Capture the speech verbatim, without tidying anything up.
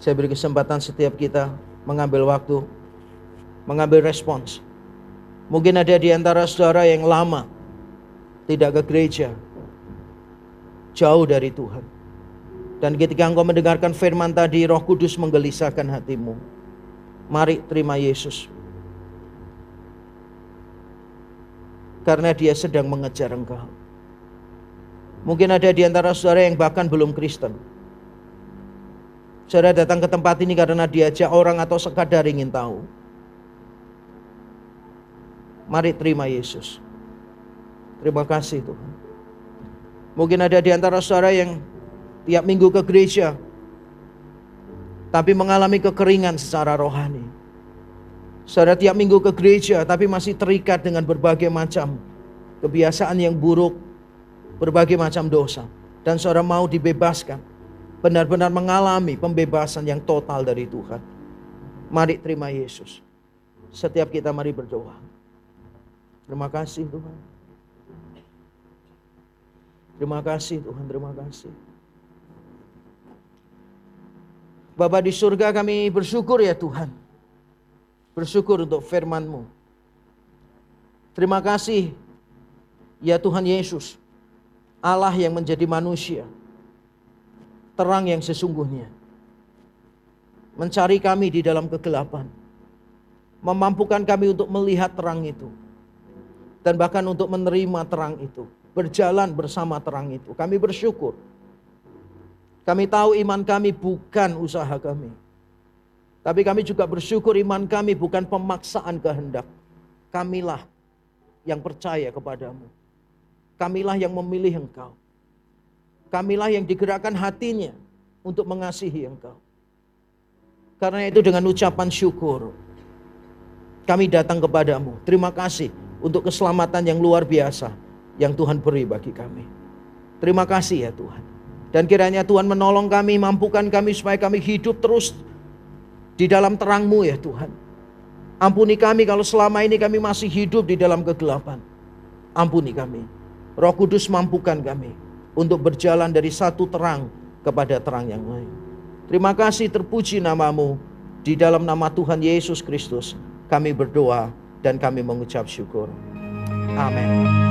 Saya beri kesempatan setiap kita mengambil waktu, mengambil respons. Mungkin ada di antara saudara yang lama tidak ke gereja, jauh dari Tuhan. Dan ketika engkau mendengarkan firman tadi, Roh Kudus menggelisahkan hatimu. Mari terima Yesus. Karena Dia sedang mengejar engkau. Mungkin ada di antara saudara yang bahkan belum Kristen. Saudara datang ke tempat ini karena diajak orang atau sekadar ingin tahu. Mari terima Yesus. Terima kasih Tuhan. Mungkin ada di antara saudara yang tiap minggu ke gereja, tapi mengalami kekeringan secara rohani. Saudara tiap minggu ke gereja, tapi masih terikat dengan berbagai macam kebiasaan yang buruk, berbagai macam dosa. Dan saudara mau dibebaskan. Benar-benar mengalami pembebasan yang total dari Tuhan. Mari terima Yesus. Setiap kita mari berdoa. Terima kasih Tuhan. Terima kasih Tuhan, terima kasih. Bapa di surga, kami bersyukur ya Tuhan. Bersyukur untuk firman-Mu. Terima kasih ya Tuhan Yesus, Allah yang menjadi manusia, terang yang sesungguhnya, mencari kami di dalam kegelapan, memampukan kami untuk melihat terang itu, dan bahkan untuk menerima terang itu, berjalan bersama terang itu. Kami bersyukur. Kami tahu iman kami bukan usaha kami, tapi kami juga bersyukur iman kami bukan pemaksaan kehendak. Kamilah yang percaya kepadamu. Kamilah yang memilih Engkau. Kamilah yang digerakkan hatinya untuk mengasihi Engkau. Karena itu dengan ucapan syukur, kami datang kepadamu. Terima kasih untuk keselamatan yang luar biasa yang Tuhan beri bagi kami. Terima kasih ya Tuhan. Dan kiranya Tuhan menolong kami, mampukan kami supaya kami hidup terus di dalam terang-Mu ya Tuhan. Ampuni kami kalau selama ini kami masih hidup di dalam kegelapan. Ampuni kami. Roh Kudus mampukan kami untuk berjalan dari satu terang kepada terang yang lain. Terima kasih, terpuji nama-Mu. Di dalam nama Tuhan Yesus Kristus kami berdoa dan kami mengucap syukur. Amin.